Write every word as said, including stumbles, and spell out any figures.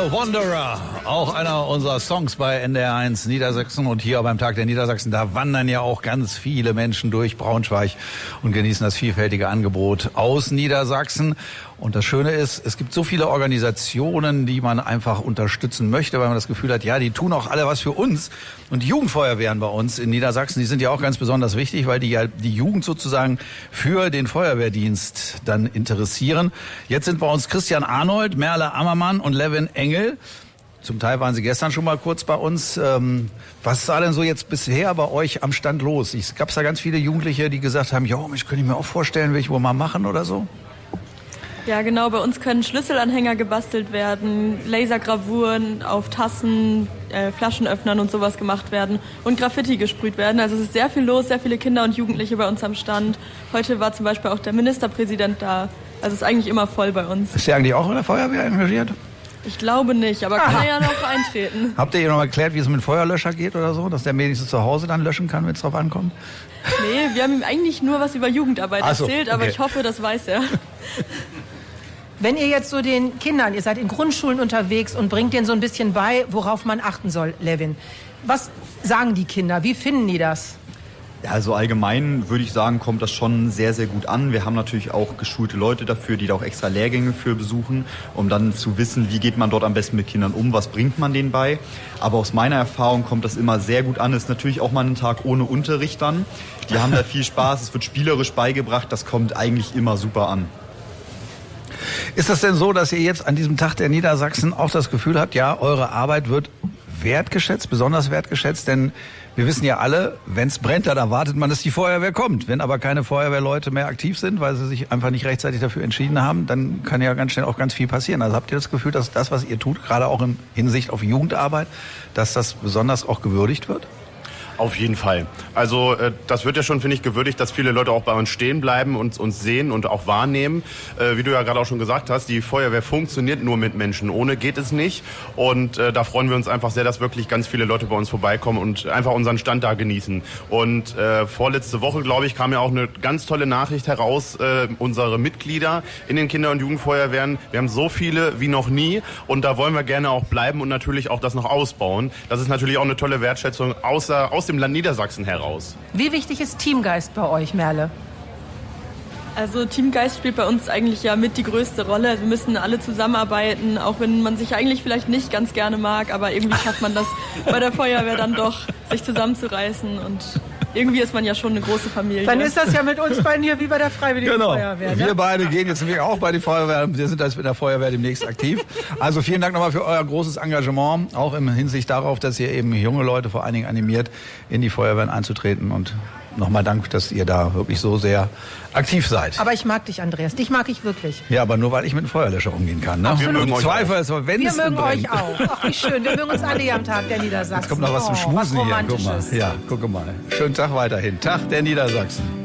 Wanderer, auch einer unserer Songs bei N D R eins Niedersachsen und hier beim Tag der Niedersachsen, da wandern ja auch ganz viele Menschen durch Braunschweig und genießen das vielfältige Angebot aus Niedersachsen. Und das Schöne ist, es gibt so viele Organisationen, die man einfach unterstützen möchte, weil man das Gefühl hat, ja, die tun auch alle was für uns. Und die Jugendfeuerwehren bei uns in Niedersachsen, die sind ja auch ganz besonders wichtig, weil die ja die Jugend sozusagen für den Feuerwehrdienst dann interessieren. Jetzt sind bei uns Christian Arnold, Merle Ammermann und Levin Engel. Zum Teil waren sie gestern schon mal kurz bei uns. Ähm, was sah denn so jetzt bisher bei euch am Stand los? Es gab da ganz viele Jugendliche, die gesagt haben, ja, mich könnte ich mir auch vorstellen, will ich wohl mal machen oder so? Ja, genau. Bei uns können Schlüsselanhänger gebastelt werden, Lasergravuren auf Tassen, äh, Flaschenöffnern und sowas gemacht werden und Graffiti gesprüht werden. Also es ist sehr viel los, sehr viele Kinder und Jugendliche bei uns am Stand. Heute war zum Beispiel auch der Ministerpräsident da. Also es ist eigentlich immer voll bei uns. Ist der eigentlich auch in der Feuerwehr engagiert? Ich glaube nicht, aber kann er ja noch eintreten. Habt ihr ihr noch mal erklärt, wie es mit dem Feuerlöscher geht oder so? Dass der wenigstens zu Hause dann löschen kann, wenn es drauf ankommt? Nee, wir haben ihm eigentlich nur was über Jugendarbeit Ach so, erzählt, aber okay. ich hoffe, das weiß er. Wenn ihr jetzt so den Kindern, ihr seid in Grundschulen unterwegs und bringt denen so ein bisschen bei, worauf man achten soll, Levin. Was sagen die Kinder? Wie finden die das? Ja, also allgemein würde ich sagen, kommt das schon sehr, sehr gut an. Wir haben natürlich auch geschulte Leute dafür, die da auch extra Lehrgänge für besuchen, um dann zu wissen, wie geht man dort am besten mit Kindern um, was bringt man denen bei. Aber aus meiner Erfahrung kommt das immer sehr gut an. Es ist natürlich auch mal ein Tag ohne Unterricht dann. Die haben da viel Spaß, es wird spielerisch beigebracht, das kommt eigentlich immer super an. Ist das denn so, dass ihr jetzt an diesem Tag der Niedersachsen auch das Gefühl habt, ja, eure Arbeit wird wertgeschätzt, besonders wertgeschätzt? Denn wir wissen ja alle, wenn es brennt, dann erwartet man, dass die Feuerwehr kommt. Wenn aber keine Feuerwehrleute mehr aktiv sind, weil sie sich einfach nicht rechtzeitig dafür entschieden haben, dann kann ja ganz schnell auch ganz viel passieren. Also habt ihr das Gefühl, dass das, was ihr tut, gerade auch in Hinsicht auf Jugendarbeit, dass das besonders auch gewürdigt wird? Auf jeden Fall. Also äh, das wird ja schon, finde ich, gewürdigt, dass viele Leute auch bei uns stehen bleiben und uns sehen und auch wahrnehmen. Äh, wie du ja gerade auch schon gesagt hast, die Feuerwehr funktioniert nur mit Menschen. Ohne geht es nicht. Und äh, da freuen wir uns einfach sehr, dass wirklich ganz viele Leute bei uns vorbeikommen und einfach unseren Stand da genießen. Und äh, vorletzte Woche, glaube ich, kam ja auch eine ganz tolle Nachricht heraus. Äh, unsere Mitglieder in den Kinder- und Jugendfeuerwehren, wir haben so viele wie noch nie. Und da wollen wir gerne auch bleiben und natürlich auch das noch ausbauen. Das ist natürlich auch eine tolle Wertschätzung außer, aus dem Land Niedersachsen heraus. Wie wichtig ist Teamgeist bei euch, Merle? Also Teamgeist spielt bei uns eigentlich ja mit die größte Rolle. Wir müssen alle zusammenarbeiten, auch wenn man sich eigentlich vielleicht nicht ganz gerne mag, aber irgendwie schafft man das bei der Feuerwehr dann doch, sich zusammenzureißen und irgendwie ist man ja schon eine große Familie. Dann ist das ja mit uns beiden hier wie bei der Freiwilligen Genau. Feuerwehr. Ne? Wir beide gehen jetzt nämlich auch bei der Feuerwehr. Wir sind jetzt mit der Feuerwehr demnächst aktiv. Also vielen Dank nochmal für euer großes Engagement, auch in Hinsicht darauf, dass ihr eben junge Leute vor allen Dingen animiert, in die Feuerwehren einzutreten. Und nochmal Dank, dass ihr da wirklich so sehr aktiv seid. Aber ich mag dich, Andreas. Dich mag ich wirklich. Ja, aber nur, weil ich mit dem Feuerlöscher umgehen kann. Ne? Wir mögen euch Zweifel auch. ist, wenn Wir es denn mögen euch brennt. auch. Ach, wie schön. Wir mögen uns alle hier am Tag der Niedersachsen. Jetzt kommt noch was zum Oh, Schmusen was hier. Guck mal. Romantisches. Ja, guck mal. Schönen Tag weiterhin. Tag der Niedersachsen.